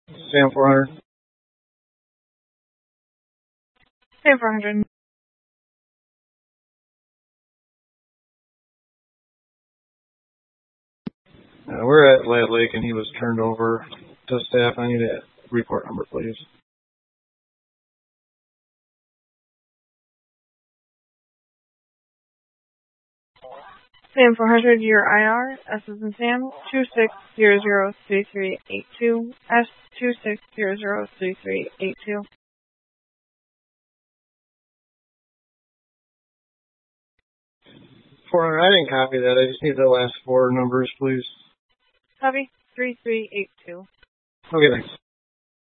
Sam 400. Sam 400. We're at Lat Lake, and he was turned over to staff. I need a report number, please. Sam 400, your IR, S as in Sam, 26003382, S 26003382. 400, I didn't copy that. I just need the last four numbers, please. Copy, 3382. Okay, thanks.